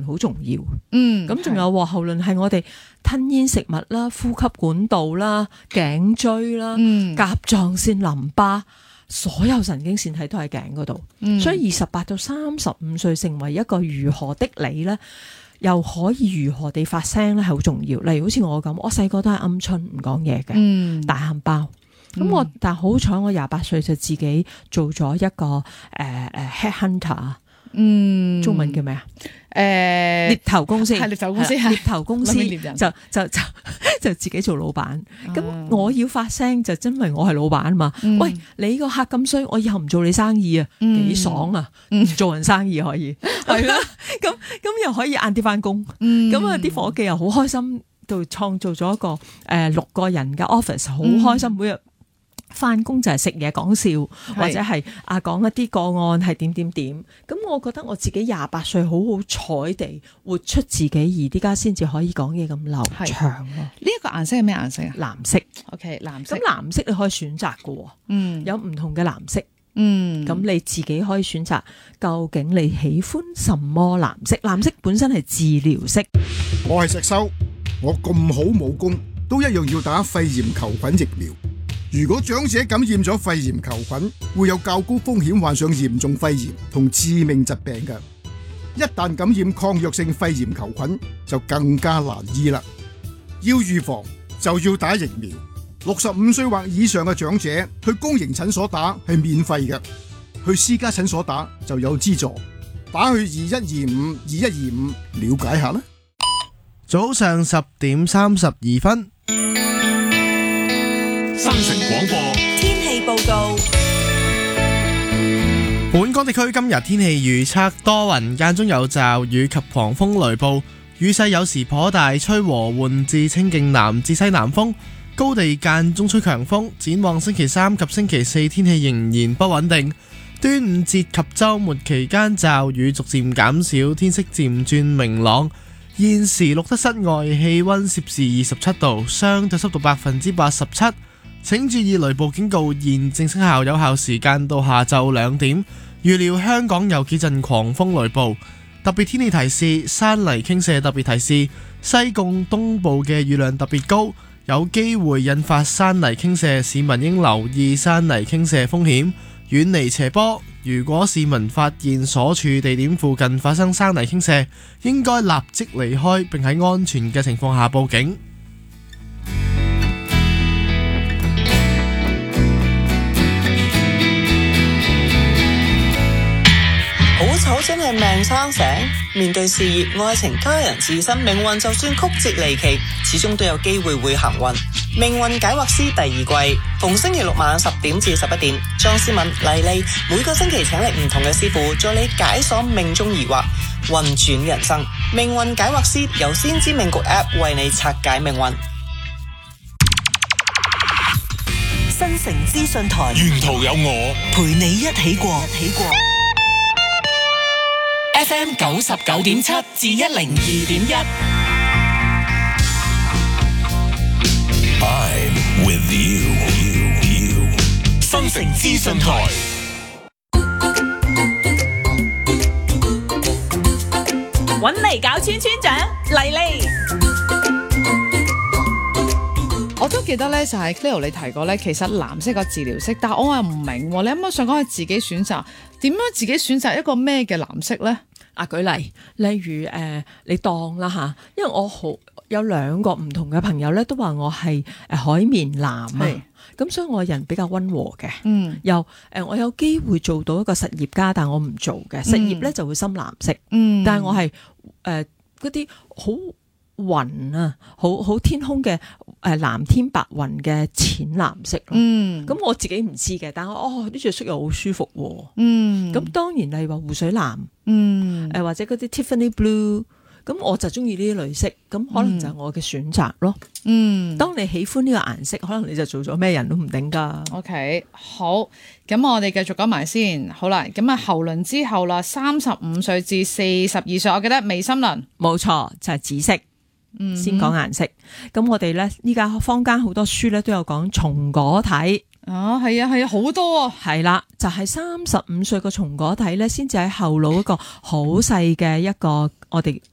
好重要。咁仲有後輪係我哋吞咽食物啦、呼吸管道啦、頸椎啦、甲狀腺、淋巴，所有神經線體都喺頸嗰度。所以28到35歲成為一個如何的你咧，又可以如何地發聲咧，係好重要。例如好似我咁，我細個都係鵪鶉唔講嘢嘅，大喊包。咁但好彩我28歲就自己做咗一個headhunter，中文叫咩啊？獵頭公司係獵頭公司，獵頭公司就自己做老闆。咁我要發聲就因為我係老闆啊嘛。喂，你個客咁衰，我以後唔做你生意啊，幾爽啊！唔做人生意可以係啦。咁又可以晏啲翻工。咁啊啲伙計又好開心，到創造咗一個6個人嘅 office， 好開心。每日翻工就係食嘢講笑，或者係講一啲個案係點。咁我覺得我自己28歲好好彩地活出自己，而啲家先至可以講嘢咁流暢咯。 呢一個顏色係咩顏色啊？ 藍色。 OK， 藍色。 咁藍色你可以選擇嘅，有唔同嘅藍色。咁你自己可以選擇，究竟你喜歡什麼藍色？藍色本身係治療色。 我係石修，我咁好武功，都一樣要打肺炎球菌疫苗。如果長者感染咗肺炎球菌，會有較高風險患上嚴重肺炎同致命疾病嘅。一旦感染抗藥性肺炎球菌，就更加難醫啦。要預防就要打疫苗。65歲或以上嘅長者去公營診所打係免費嘅，去私家診所打就有資助。打去2125了解下啦。 早上10點32分。 新城廣播天氣報告。 本港地區今日天氣預測多雲，間中有驟雨及狂風雷暴，雨勢有時頗大，吹和緩至清勁南至西南風，高地間中吹強風。展望星期3及星期4天氣仍然不穩定，端午節及週末期間驟雨逐漸減少，天色漸轉明朗。現時錄得室外氣溫攝氏27度，相對濕度87%。請注意雷暴警告現正生效，有效時間到下晝2點。預料香港有幾陣狂風雷暴，特別天氣提示：山泥傾瀉特別提示，西貢東部嘅雨量特別高，有機會引發山泥傾瀉，市民應留意山泥傾瀉風險，遠離斜坡。如果市民發現所處地點附近發生山泥傾瀉，應該立即離開，並喺安全嘅情況下報警。 好彩真係命生醒，面對事業、愛情、家人、自身命運，就算曲折離奇，始終都有機會會行運。命運解惑師第2季，逢星期6晚10點至11點，莊思敏、麗麗每個星期請嚟唔同嘅師傅，助你解鎖命中疑惑，運轉人生。命運解惑師由先知命局 App 為你拆解命運。新城資訊台， 沿途有我陪你一起過。 FM 99.7至102.1。 I'm with you。新城資訊台。 搵嚟搞村村長嚟嚟。 我都記得咧，就係 Cleo 你提過咧，其實藍色個治療色，但係我又唔明，你啱啱想講係自己選擇，點樣自己選擇一個咩嘅藍色咧？ 舉例如你當啦吓，因為我有2個唔同嘅朋友咧，都話我係海綿藍啊，咁所以我人比較溫和嘅，又我有機會做到一個實業家，但我唔做嘅實業咧就會深藍色，但係我係嗰啲好雲啊，好天空嘅藍天白雲嘅淺藍色咯。咁我自己唔知嘅，但係呢隻色又好舒服喎。咁當然例如話湖水藍，或者嗰啲 Tiffany Blue，咁我就中意呢啲類色，咁可能就係我嘅選擇咯。當你喜歡呢個顏色，可能你就做咗咩人都唔定噶。 OK， 好，咁我哋繼續講埋先。好啦，咁啊喉輪之後啦，35歲至42歲，我記得眉心輪， 冇錯，就係紫色。先講顏色，咁我哋咧依家坊間好多書咧都有講松果體， 係啊好多啊， 係啦，就係35歲個松果體咧，先至喺後腦一個好細嘅一個我哋